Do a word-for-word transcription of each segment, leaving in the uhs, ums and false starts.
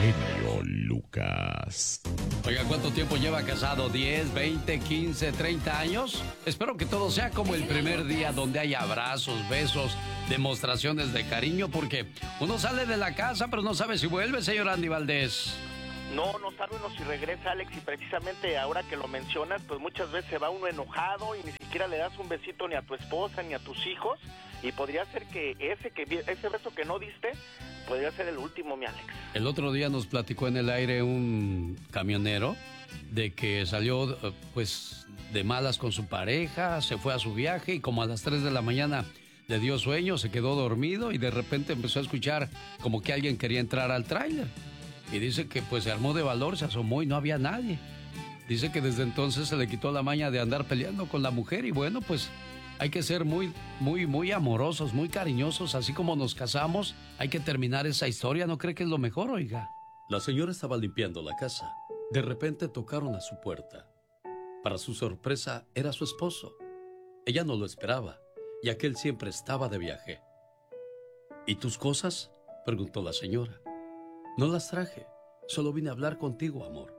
genio Lucas. Oiga, ¿cuánto tiempo lleva casado? ¿diez, veinte, quince, treinta años? Espero que todo sea como el primer día, donde hay abrazos, besos, demostraciones de cariño, porque uno sale de la casa pero no sabe si vuelve, señor Andy Valdés. No, no sabe uno si regresa, Alex, y precisamente ahora que lo mencionas, pues muchas veces se va uno enojado y ni siquiera le das un besito ni a tu esposa ni a tus hijos, y podría ser que ese que ese beso que no diste podría ser el último, mi Alex. El otro día nos platicó en el aire un camionero de que salió pues de malas con su pareja, se fue a su viaje y como a las tres de la mañana le dio sueño, se quedó dormido y de repente empezó a escuchar como que alguien quería entrar al tráiler. Y dice que pues se armó de valor, se asomó y no había nadie. Dice que desde entonces se le quitó la maña de andar peleando con la mujer y bueno, pues hay que ser muy, muy, muy amorosos, muy cariñosos, así como nos casamos, hay que terminar esa historia, ¿no cree que es lo mejor, oiga? La señora estaba limpiando la casa. De repente tocaron a su puerta. Para su sorpresa, era su esposo. Ella no lo esperaba, ya que él siempre estaba de viaje. ¿Y tus cosas?, preguntó la señora. No las traje, solo vine a hablar contigo, amor.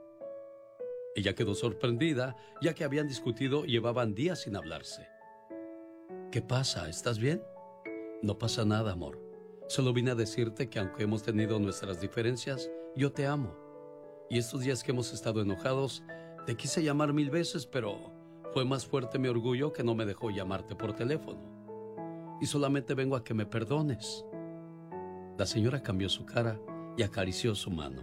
Ella quedó sorprendida, ya que habían discutido y llevaban días sin hablarse. ¿Qué pasa? ¿Estás bien? No pasa nada, amor. Solo vine a decirte que aunque hemos tenido nuestras diferencias, yo te amo. Y estos días que hemos estado enojados, te quise llamar mil veces, pero fue más fuerte mi orgullo que no me dejó llamarte por teléfono. Y solamente vengo a que me perdones. La señora cambió su cara y acarició su mano.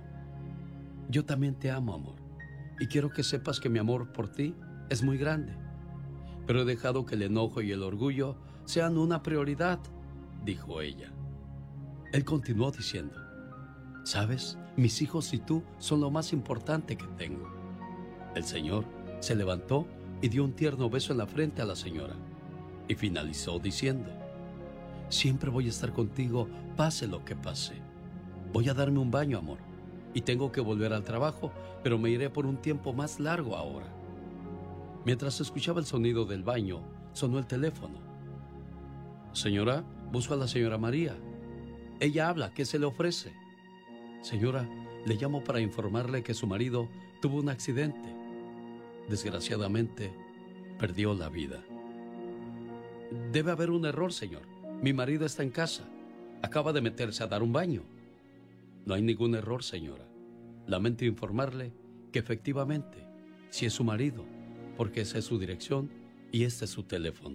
Yo también te amo, amor, y quiero que sepas que mi amor por ti es muy grande. Pero he dejado que el enojo y el orgullo sean una prioridad, dijo ella. Él continuó diciendo, ¿sabes? Mis hijos y tú son lo más importante que tengo. El señor se levantó y dio un tierno beso en la frente a la señora, y finalizó diciendo, siempre voy a estar contigo, pase lo que pase. Voy a darme un baño, amor, y tengo que volver al trabajo, pero me iré por un tiempo más largo ahora. Mientras escuchaba el sonido del baño, sonó el teléfono. Señora, busco a la señora María. Ella habla, ¿qué se le ofrece? Señora, le llamo para informarle que su marido tuvo un accidente. Desgraciadamente, perdió la vida. Debe haber un error, señor. Mi marido está en casa. Acaba de meterse a dar un baño. No hay ningún error, señora. Lamento informarle que efectivamente, sí es su marido, porque esa es su dirección y este es su teléfono.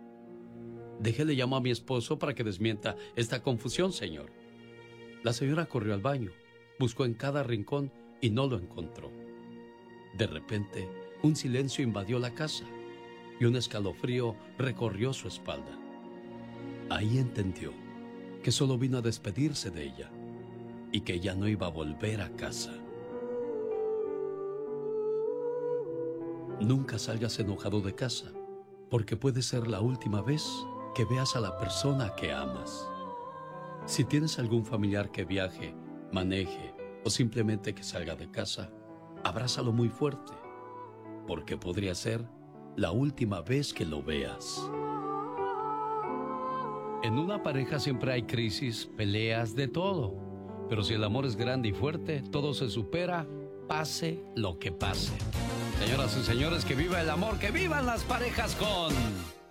Déjele llamo a mi esposo para que desmienta esta confusión, señor. La señora corrió al baño, buscó en cada rincón y no lo encontró. De repente, un silencio invadió la casa y un escalofrío recorrió su espalda. Ahí entendió que solo vino a despedirse de ella y que ya no iba a volver a casa. Nunca salgas enojado de casa, porque puede ser la última vez que veas a la persona que amas. Si tienes algún familiar que viaje, maneje o simplemente que salga de casa, abrázalo muy fuerte, porque podría ser la última vez que lo veas. En una pareja siempre hay crisis, peleas, de todo. Pero si el amor es grande y fuerte, todo se supera, pase lo que pase. Señoras y señores, que viva el amor, que vivan las parejas con